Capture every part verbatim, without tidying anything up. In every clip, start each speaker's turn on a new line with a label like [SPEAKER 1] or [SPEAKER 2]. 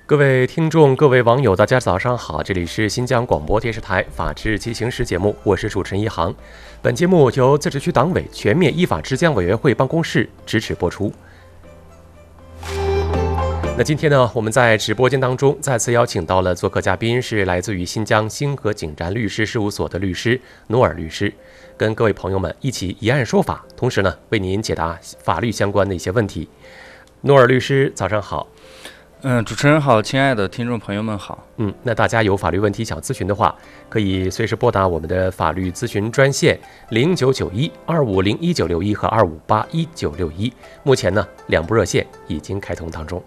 [SPEAKER 1] 各位听众、各位网友，大家早上好！这里是新疆广播电视台法治进行时节目，我是主持人一航。本节目由自治区党委全面依法治疆委员会办公室支持播出。那今天呢，我们在直播间当中再次邀请到了做客嘉宾，是来自于新疆星河景瞻律师事务所的律师努尔律师，跟各位朋友们一起以案说法，同时呢，为您解答法律相关的一些问题。努尔律师，早上好。
[SPEAKER 2] 嗯，主持人好，亲爱的听众朋友们好。
[SPEAKER 1] 嗯，那大家有法律问题想咨询的话，可以随时拨打我们的法律咨询专线零九九一二五零一九六一和二五八一九六一。目前呢，两部热线已经开通当中。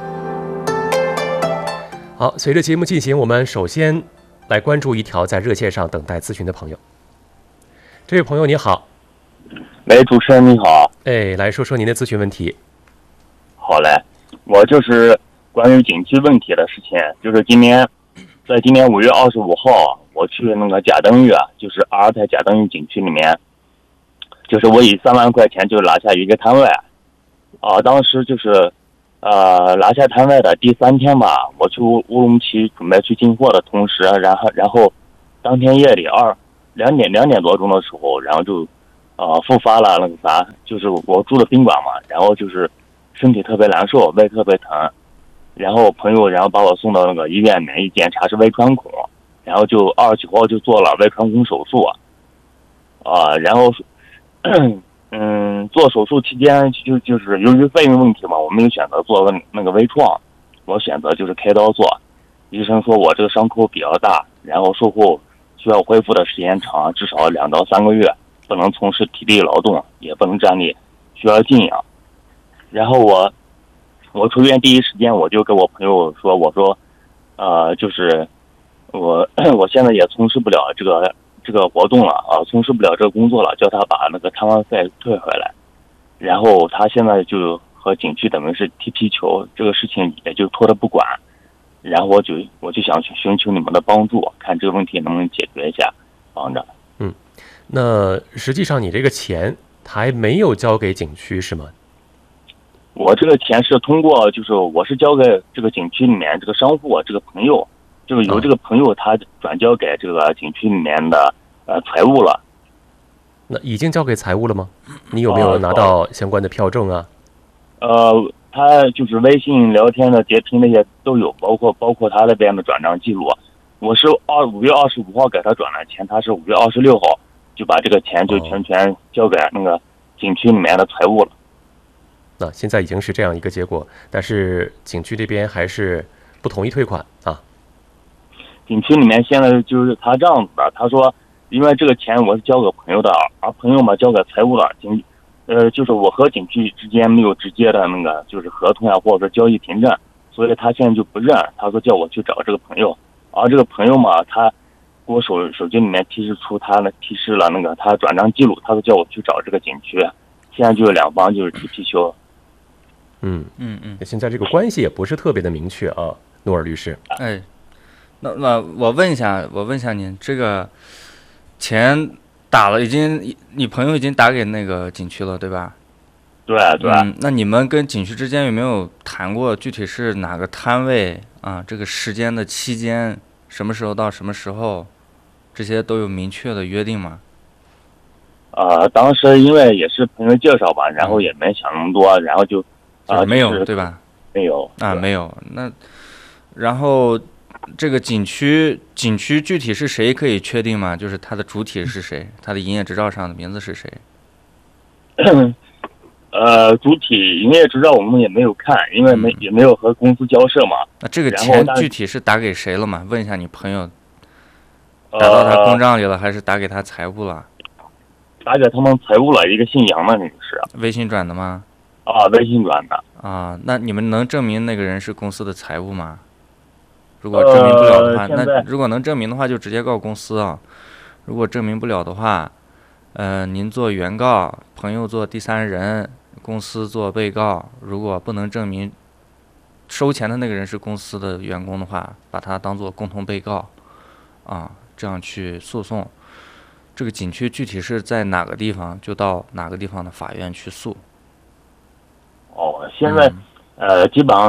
[SPEAKER 1] 好，随着节目进行，我们首先来关注一条在热线上等待咨询的朋友。这位朋友你好。
[SPEAKER 3] 喂，主持人你好。
[SPEAKER 1] 哎，来说说您的咨询问题。
[SPEAKER 3] 好嘞，我就是关于景区问题的事情，就是今年，在今年五月二十五号，我去那个贾登峪啊，就是阿尔泰贾登峪景区里面，就是我以三万块钱就拿下一个摊位，啊，当时就是，呃，拿下摊位的第三天吧，我去乌鲁木齐准备去进货的同时，然后然后，当天夜里二两点两点多钟的时候，然后就，呃，复发了那个啥，就是我住的宾馆嘛，然后就是身体特别难受，胃特别疼。然后朋友，然后把我送到那个医院里面一检查是胃穿孔，然后就二十九号就做了胃穿孔手术，啊、呃，然后，嗯，做手术期间就就是由于费用问题嘛，我没有选择做那个微创，我选择就是开刀做。医生说我这个伤口比较大，然后术后需要恢复的时间长，至少两到三个月，不能从事体力劳动，也不能站立，需要静养。然后我。我出院第一时间我就跟我朋友说，我说，呃，就是我我现在也从事不了这个这个活动了啊，从事不了这个工作了，叫他把那个摊位费退回来。然后他现在就和景区等于是踢皮球，这个事情也就拖着不管。然后我就我就想去寻求你们的帮助，看这个问题能不能解决一下，帮着。
[SPEAKER 1] 嗯，那实际上你这个钱还没有交给景区是吗？
[SPEAKER 3] 我这个钱是通过，就是我是交给这个景区里面这个商户，这个朋友，就是由这个朋友他转交给这个景区里面的呃财务了。
[SPEAKER 1] 那已经交给财务了吗？你有没有拿到相关的票证啊？
[SPEAKER 3] 呃，他就是微信聊天的截屏那些都有，包括包括他那边的转账记录。我是二五月二十五号给他转了钱，他是五月二十六号就把这个钱就全权交给那个景区里面的财务了。
[SPEAKER 1] 那现在已经是这样一个结果，但是景区这边还是不同意退款啊。
[SPEAKER 3] 景区里面现在就是他这样子的，他说，因为这个钱我是交给朋友的，而朋友嘛交给财务了，景，呃，就是我和景区之间没有直接的那个就是合同呀，或者说交易凭证，所以他现在就不认，他说叫我去找这个朋友，而这个朋友嘛，他给我手手机里面提示出他呢提示了那个他转账记录，他说叫我去找这个景区，现在就是两方就是踢皮球。
[SPEAKER 1] 嗯嗯嗯，现在这个关系也不是特别的明确啊，努尔律师。
[SPEAKER 2] 哎，那那我问一下，我问一下您，这个钱打了，已经你朋友已经打给那个景区了，对吧？
[SPEAKER 3] 对对。
[SPEAKER 2] 嗯，那你们跟景区之间有没有谈过具体是哪个摊位啊？这个时间的期间，什么时候到什么时候，这些都有明确的约定吗？
[SPEAKER 3] 呃，当时因为也是朋友介绍吧，然后也没想那么多，然后就。
[SPEAKER 2] 啊，没有、
[SPEAKER 3] 就是、
[SPEAKER 2] 对吧？
[SPEAKER 3] 没有
[SPEAKER 2] 啊，没有。那然后这个景区，景区具体是谁可以确定吗？就是它的主体是谁？它的营业执照上的名字是谁？
[SPEAKER 3] 呃，主体营业执照我们也没有看，因为没、嗯、也没有和公司交涉嘛。
[SPEAKER 2] 那这个钱具体是打给谁了嘛？问一下你朋友，打到他公账里了，呃、还是打给他财务了？
[SPEAKER 3] 打给他们财务了，一个姓杨的女士。
[SPEAKER 2] 微信转的吗？
[SPEAKER 3] 啊，微信转的
[SPEAKER 2] 啊，那你们能证明那个人是公司的财务吗？如果证明不了的话，
[SPEAKER 3] 呃、
[SPEAKER 2] 那如果能证明的话，就直接告公司啊。如果证明不了的话，呃，您做原告，朋友做第三人，公司做被告。如果不能证明收钱的那个人是公司的员工的话，把他当做共同被告，啊，这样去诉讼。这个景区具体是在哪个地方，就到哪个地方的法院去诉。
[SPEAKER 3] 哦，现在、嗯、呃，基本上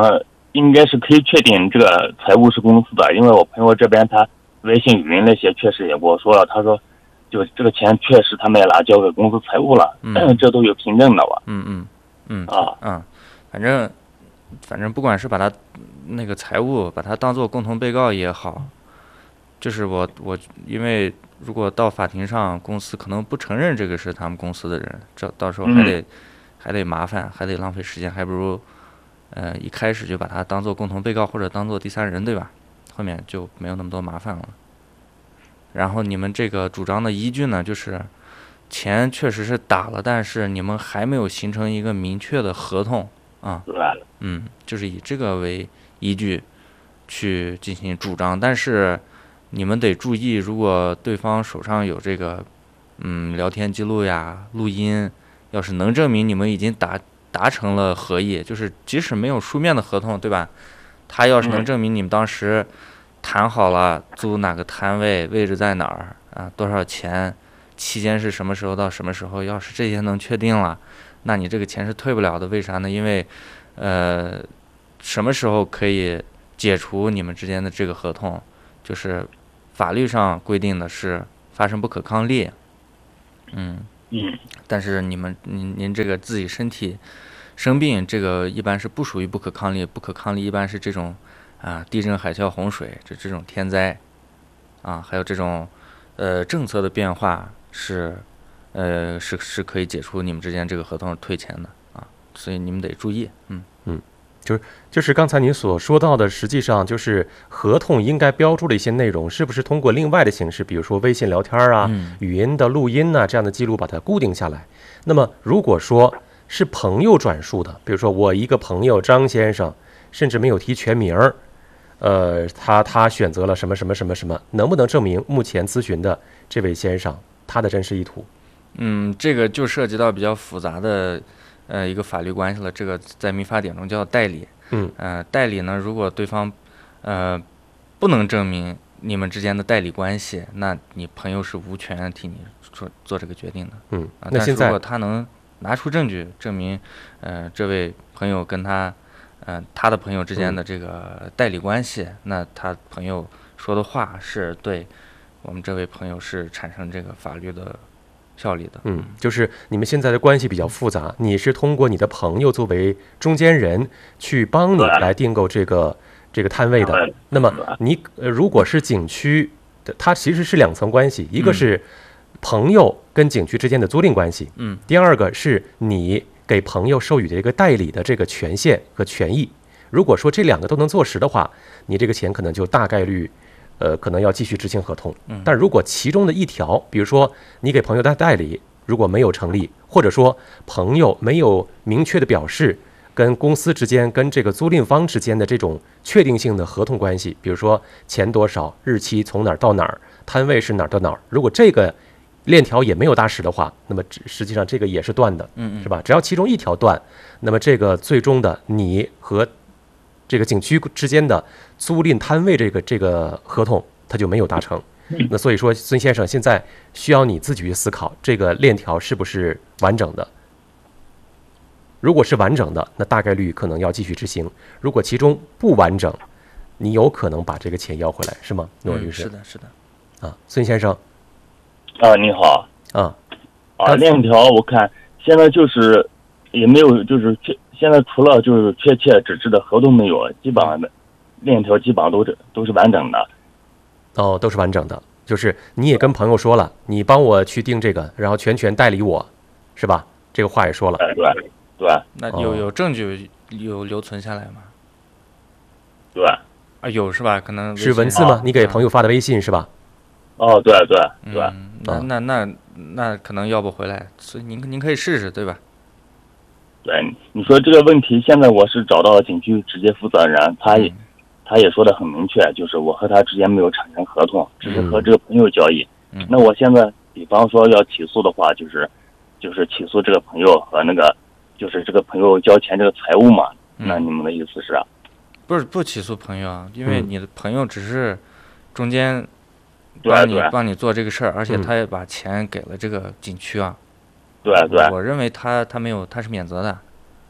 [SPEAKER 3] 应该是可以确定这个财务是公司的，因为我朋友这边他微信语音那些确实也跟我说了，他说就这个钱确实他们也拿交给公司财务了，
[SPEAKER 2] 嗯、
[SPEAKER 3] 这都有凭证的吧？
[SPEAKER 2] 嗯嗯嗯
[SPEAKER 3] 啊
[SPEAKER 2] 嗯，反正反正不管是把他那个财务把他当做共同被告也好，就是我我因为如果到法庭上，公司可能不承认这个是他们公司的人，这到时候还得、嗯、还得麻烦，还得浪费时间，还不如呃一开始就把他当做共同被告或者当做第三人，对吧？后面就没有那么多麻烦了。然后你们这个主张的依据呢，就是钱确实是打了，但是你们还没有形成一个明确的合同啊。嗯，就是以这个为依据去进行主张，但是你们得注意，如果对方手上有这个嗯聊天记录呀、录音，要是能证明你们已经达达成了合意，就是即使没有书面的合同，对吧？他要是能证明你们当时谈好了租哪个摊位，位置在哪儿啊，多少钱，期间是什么时候到什么时候，要是这些能确定了，那你这个钱是退不了的。为啥呢？因为呃什么时候可以解除你们之间的这个合同，就是法律上规定的是发生不可抗力。嗯
[SPEAKER 3] 嗯，
[SPEAKER 2] 但是你们您您这个自己身体生病，这个一般是不属于不可抗力，不可抗力一般是这种啊地震、海啸、洪水这这种天灾啊，还有这种呃政策的变化是呃是是可以解除你们之间这个合同退钱的啊，所以你们得注意。嗯
[SPEAKER 1] 嗯，就是就是刚才您所说到的，实际上就是合同应该标注的一些内容，是不是通过另外的形式，比如说微信聊天啊、
[SPEAKER 2] 嗯、
[SPEAKER 1] 语音的录音啊这样的记录把它固定下来？那么如果说是朋友转述的，比如说我一个朋友张先生，甚至没有提全名儿，呃，他他选择了什么什么什么什么，能不能证明目前咨询的这位先生他的真实意图？
[SPEAKER 2] 嗯，这个就涉及到比较复杂的呃一个法律关系了，这个在民法典中叫代理。
[SPEAKER 1] 嗯，
[SPEAKER 2] 呃，代理呢，如果对方呃不能证明你们之间的代理关系，那你朋友是无权替你做做这个决定的。
[SPEAKER 1] 嗯，
[SPEAKER 2] 啊、
[SPEAKER 1] 那现在
[SPEAKER 2] 但是如果他能拿出证据证明，呃，这位朋友跟他，呃，他的朋友之间的这个代理关系，嗯、那他朋友说的话是对我们这位朋友是产生这个法律的效力的。
[SPEAKER 1] 嗯，就是你们现在的关系比较复杂，你是通过你的朋友作为中间人去帮你来订购这个这个摊位的。那么你呃，如果是景区的，它其实是两层关系，一个是朋友跟景区之间的租赁关系，
[SPEAKER 2] 嗯，
[SPEAKER 1] 第二个是你给朋友授予的一个代理的这个权限和权益。如果说这两个都能做实的话，你这个钱可能就大概率呃，可能要继续执行合同。但如果其中的一条，比如说你给朋友的代理如果没有成立，或者说朋友没有明确的表示跟公司之间跟这个租赁方之间的这种确定性的合同关系，比如说钱多少、日期从哪儿到哪儿、摊位是哪儿到哪儿，如果这个链条也没有搭实的话，那么实际上这个也是断的，
[SPEAKER 2] 嗯，
[SPEAKER 1] 是吧？只要其中一条断，那么这个最终的你和这个景区之间的租赁摊位这个这个合同它就没有达成。那所以说孙先生现在需要你自己去思考这个链条是不是完整的。如果是完整的，那大概率可能要继续执行；如果其中不完整，你有可能把这个钱要回来，是吗？诺律师、
[SPEAKER 2] 嗯、是的，是的。
[SPEAKER 1] 啊，孙先生。
[SPEAKER 3] 啊，你好。
[SPEAKER 1] 啊
[SPEAKER 3] 啊，链条我看现在就是也没有，就是确现在除了就是确切纸质的合同没有，基本上的链条基本上都是都是完整的。
[SPEAKER 1] 哦，都是完整的，就是你也跟朋友说了，你帮我去订这个，然后全权代理我，是吧？这个话也说了。
[SPEAKER 3] 对对对。
[SPEAKER 2] 那有有证据有留存下来吗？
[SPEAKER 3] 对。
[SPEAKER 2] 啊，有是吧？可能
[SPEAKER 1] 是文字吗？啊、你给朋友发的微信是吧？
[SPEAKER 3] 哦，对对对。
[SPEAKER 2] 嗯、那那那那可能要不回来，所以您您可以试试，对吧？
[SPEAKER 3] 对，你说这个问题，现在我是找到了景区直接负责人，他也。嗯他也说的很明确，就是我和他之间没有产生合同，只是和这个朋友交易。
[SPEAKER 2] 嗯、
[SPEAKER 3] 那我现在比方说要起诉的话，就是就是起诉这个朋友和那个就是这个朋友交钱这个财务嘛。
[SPEAKER 2] 嗯、
[SPEAKER 3] 那你们的意思是？
[SPEAKER 2] 不是不起诉朋友啊，因为你的朋友只是中间帮你、
[SPEAKER 3] 嗯、
[SPEAKER 2] 帮你做这个事儿，而且他也把钱给了这个景区啊。
[SPEAKER 3] 对对。
[SPEAKER 2] 我认为他他没有他是免责的。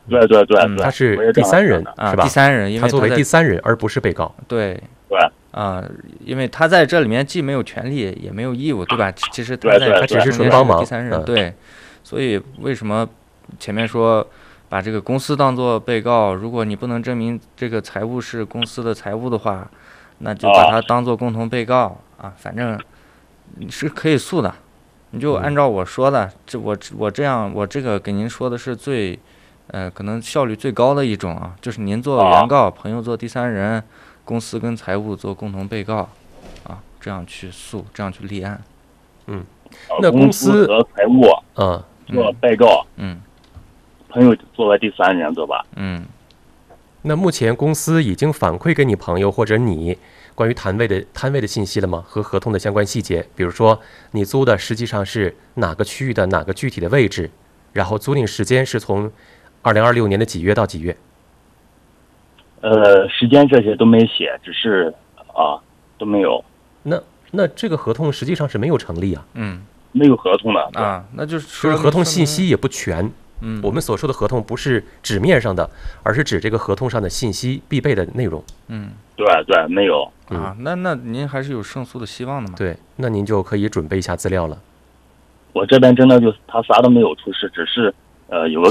[SPEAKER 3] 对对对对，
[SPEAKER 1] 他是
[SPEAKER 3] 我也这样
[SPEAKER 1] 第三人
[SPEAKER 3] 想的
[SPEAKER 2] 啊，
[SPEAKER 1] 是吧？
[SPEAKER 2] 第三人，因为
[SPEAKER 1] 他作为
[SPEAKER 2] 在
[SPEAKER 1] 第三人，而不是被告。
[SPEAKER 2] 对
[SPEAKER 3] 对
[SPEAKER 2] 啊，因为他在这里面既没有权利也没有义务，对吧？其其实他在
[SPEAKER 3] 对对
[SPEAKER 1] 他只是
[SPEAKER 2] 中间
[SPEAKER 1] 纯帮忙
[SPEAKER 2] 第三人，
[SPEAKER 1] 嗯
[SPEAKER 2] 对。所以为什么前面说把这个公司当做被告？如果你不能证明这个财务是公司的财务的话，那就把它当做共同被告啊，反正你是可以诉的。你就按照我说的，这我我这样我这个给您说的是最，呃，可能效率最高的一种啊，就是您做原告，朋友做第三人，公司跟财务做共同被告，啊，这样去诉，这样去立案。
[SPEAKER 1] 嗯，
[SPEAKER 3] 呃
[SPEAKER 1] 那公司
[SPEAKER 3] 和财务
[SPEAKER 1] 嗯
[SPEAKER 3] 做被告，
[SPEAKER 2] 嗯
[SPEAKER 3] 朋友作为第三人，对吧？
[SPEAKER 2] 嗯
[SPEAKER 1] 那目前公司已经反馈给你朋友或者你关于摊位的摊位的信息了吗？和合同的相关细节，比如说你租的实际上是哪个区域的哪个具体的位置，然后租赁时间是从二零二六年的几月到几月？
[SPEAKER 3] 呃，时间这些都没写，只是啊都没有，
[SPEAKER 1] 那那这个合同实际上是没有成立啊，
[SPEAKER 2] 嗯
[SPEAKER 3] 没有合同的。
[SPEAKER 2] 啊，那就是
[SPEAKER 1] 就
[SPEAKER 2] 说
[SPEAKER 1] 是合同信
[SPEAKER 2] 说明
[SPEAKER 1] 息也不全。
[SPEAKER 2] 嗯，
[SPEAKER 1] 我们所说的合同不是纸面上的，而是指这个合同上的信息必备的内容。
[SPEAKER 2] 嗯
[SPEAKER 3] 对对，没有。
[SPEAKER 2] 啊，那那您还是有胜诉的希望的嘛？
[SPEAKER 1] 对，那您就可以准备一下资料了。
[SPEAKER 3] 我这边真的就他啥都没有出示，只是呃有个